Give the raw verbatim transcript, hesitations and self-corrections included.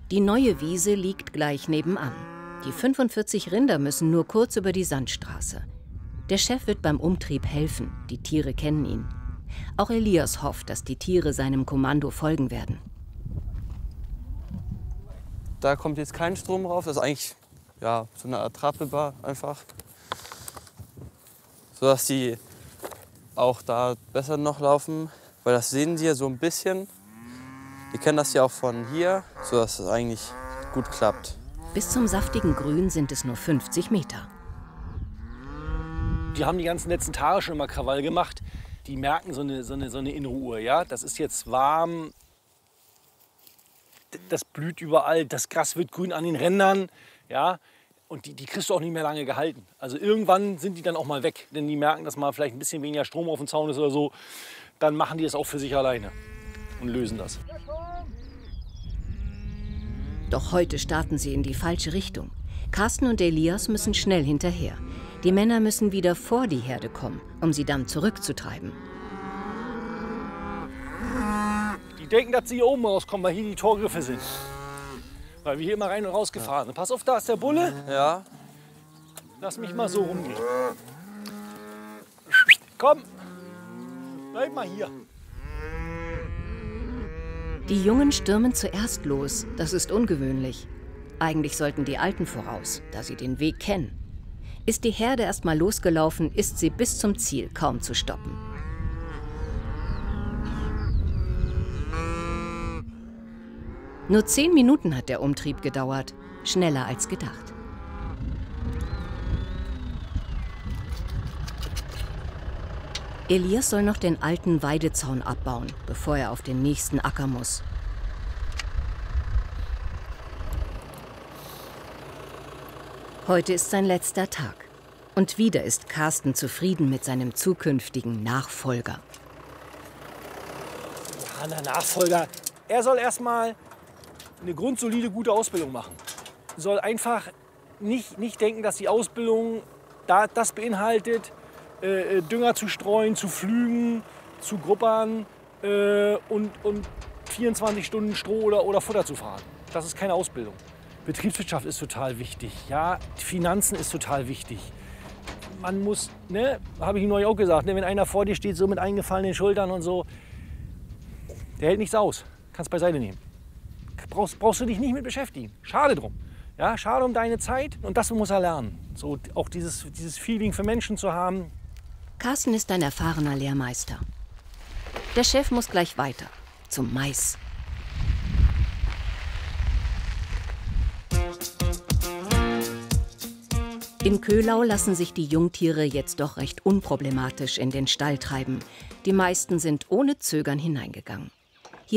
Die neue Wiese liegt gleich nebenan. Die fünfundvierzig Rinder müssen nur kurz über die Sandstraße. Der Chef wird beim Umtrieb helfen, die Tiere kennen ihn. Auch Elias hofft, dass die Tiere seinem Kommando folgen werden. Da kommt jetzt kein Strom rauf, das ist eigentlich ja, so eine Art Trappelbar einfach. Sodass die auch da besser noch laufen, weil das sehen sie ja so ein bisschen. Die kennen das ja auch von hier, sodass es eigentlich gut klappt. Bis zum saftigen Grün sind es nur fünfzig Meter. Die haben die ganzen letzten Tage schon immer Krawall gemacht. Die merken so eine, so eine, so eine innere Uhr. Ja? Das ist jetzt warm, das blüht überall, das Gras wird grün an den Rändern. Ja? Und die, die kriegst du auch nicht mehr lange gehalten. Also irgendwann sind die dann auch mal weg. Denn die merken, dass mal vielleicht ein bisschen weniger Strom auf dem Zaun ist oder so. Dann machen die das auch für sich alleine und lösen das. Doch heute starten sie in die falsche Richtung. Carsten und Elias müssen schnell hinterher. Die Männer müssen wieder vor die Herde kommen, um sie dann zurückzutreiben. Die denken, dass sie hier oben rauskommen, weil hier die Torgriffe sind. Weil wir hier immer rein und raus gefahren sind. Pass auf, da ist der Bulle. Ja. Lass mich mal so rumgehen. Komm, bleib mal hier. Die Jungen stürmen zuerst los. Das ist ungewöhnlich. Eigentlich sollten die Alten voraus, da sie den Weg kennen. Ist die Herde erst mal losgelaufen, ist sie bis zum Ziel kaum zu stoppen. Nur zehn Minuten hat der Umtrieb gedauert. Schneller als gedacht. Elias soll noch den alten Weidezaun abbauen, bevor er auf den nächsten Acker muss. Heute ist sein letzter Tag. Und wieder ist Carsten zufrieden mit seinem zukünftigen Nachfolger. Ja, der Nachfolger, er soll erstmal eine grundsolide, gute Ausbildung machen. Soll einfach nicht, nicht denken, dass die Ausbildung da, das beinhaltet, äh, Dünger zu streuen, zu pflügen, zu gruppern äh, und, und vierundzwanzig Stunden Stroh oder, oder Futter zu fahren. Das ist keine Ausbildung. Betriebswirtschaft ist total wichtig. Ja, Finanzen ist total wichtig. Man muss, ne, habe ich ihm neulich auch gesagt, ne, wenn einer vor dir steht, so mit eingefallenen Schultern und so, der hält nichts aus. Kannst beiseite nehmen. Brauchst, brauchst du dich nicht mit beschäftigen. Schade drum. Ja, schade um deine Zeit und das muss er lernen. So, auch dieses, dieses Feeling für Menschen zu haben. Carsten ist ein erfahrener Lehrmeister. Der Chef muss gleich weiter, zum Mais. In Köhlau lassen sich die Jungtiere jetzt doch recht unproblematisch in den Stall treiben. Die meisten sind ohne Zögern hineingegangen.